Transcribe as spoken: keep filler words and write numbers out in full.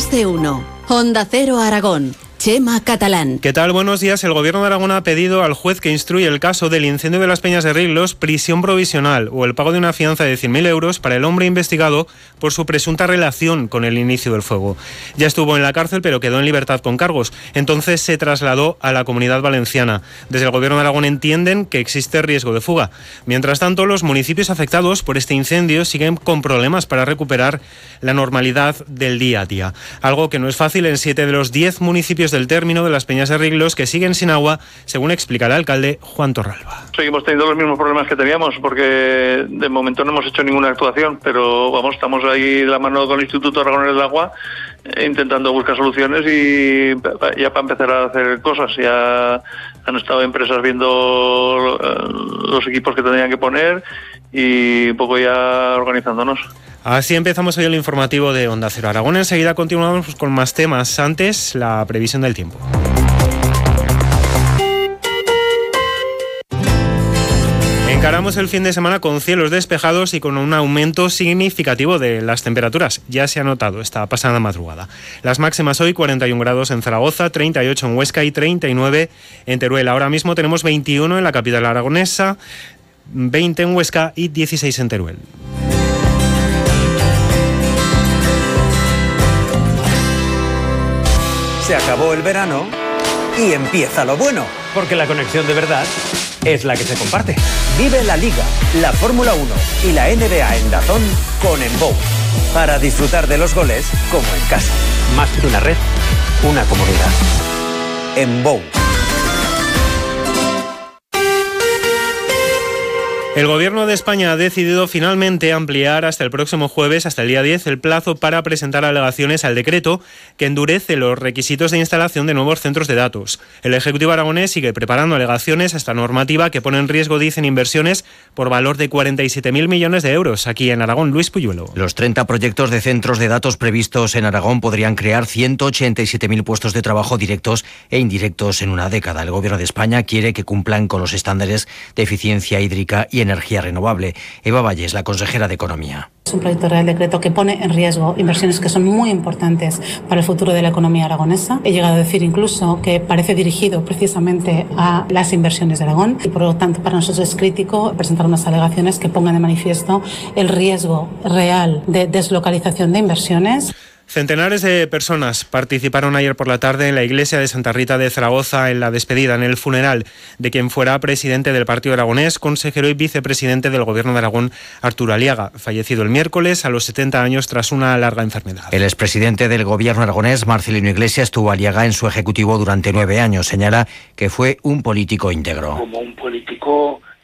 Más de uno. Onda Cero Aragón. Chema Catalán. ¿Qué tal? Buenos días. El Gobierno de Aragón ha pedido al juez que instruye el caso del incendio de las Peñas de Riglos prisión provisional o el pago de una fianza de cien mil euros para el hombre investigado por su presunta relación con el inicio del fuego. Ya estuvo en la cárcel, pero quedó en libertad con cargos. Entonces se trasladó a la Comunidad Valenciana. Desde el Gobierno de Aragón entienden que existe riesgo de fuga. Mientras tanto, los municipios afectados por este incendio siguen con problemas para recuperar la normalidad del día a día. Algo que no es fácil en siete de los diez municipios del término de las Peñas de Riglos que siguen sin agua, según explica el alcalde Juan Torralba. Seguimos teniendo los mismos problemas que teníamos porque de momento no hemos hecho ninguna actuación, pero vamos, estamos ahí de la mano con el Instituto Aragonés del Agua intentando buscar soluciones y ya para empezar a hacer cosas. Ya han estado empresas viendo los equipos que tendrían que poner y un poco ya organizándonos. Así empezamos hoy el informativo de Onda Cero Aragón. Enseguida continuamos con más temas. Antes, la previsión del tiempo. Encaramos el fin de semana con cielos despejados y con un aumento significativo de las temperaturas. Ya se ha notado esta pasada madrugada. Las máximas hoy, cuarenta y un grados en Zaragoza, treinta y ocho en Huesca y treinta y nueve en Teruel. Ahora mismo tenemos veintiuno en la capital aragonesa, veinte en Huesca y dieciséis en Teruel. Se acabó el verano y empieza lo bueno. Porque la conexión de verdad es la que se comparte. Vive la Liga, la Fórmula uno y la N B A en DAZN con Embou. Para disfrutar de los goles como en casa. Más que una red, una comunidad. Embou. El Gobierno de España ha decidido finalmente ampliar hasta el próximo jueves, hasta el día diez, el plazo para presentar alegaciones al decreto que endurece los requisitos de instalación de nuevos centros de datos. El Ejecutivo aragonés sigue preparando alegaciones a esta normativa que pone en riesgo, dicen, inversiones por valor de cuarenta y siete mil millones de euros. Aquí en Aragón, Luis Puyuelo. Los treinta proyectos de centros de datos previstos en Aragón podrían crear ciento ochenta y siete mil puestos de trabajo directos e indirectos en una década. El Gobierno de España quiere que cumplan con los estándares de eficiencia hídrica y energía renovable. Eva Valles, la consejera de Economía. Es un proyecto de Real Decreto que pone en riesgo inversiones que son muy importantes para el futuro de la economía aragonesa. He llegado a decir incluso que parece dirigido precisamente a las inversiones de Aragón y por lo tanto para nosotros es crítico presentar unas alegaciones que pongan de manifiesto el riesgo real de deslocalización de inversiones. Centenares de personas participaron ayer por la tarde en la iglesia de Santa Rita de Zaragoza en la despedida, en el funeral de quien fuera presidente del Partido Aragonés, consejero y vicepresidente del Gobierno de Aragón, Arturo Aliaga, fallecido el miércoles a los setenta años tras una larga enfermedad. El expresidente del Gobierno aragonés, Marcelino Iglesias, tuvo a Aliaga en su ejecutivo durante nueve años. Señala que fue un político íntegro. Como un político